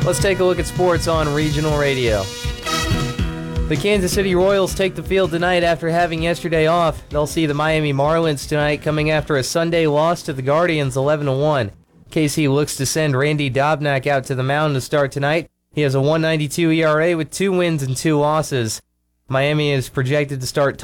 Let's take a look at sports on regional radio. The Kansas City Royals take the field tonight after having yesterday off. They'll see the Miami Marlins tonight, coming after a Sunday loss to the Guardians 11-1. KC looks to send Randy Dobnak out to the mound to start tonight. He has a 1.92 ERA with 2 wins and 2 losses. Miami is projected to start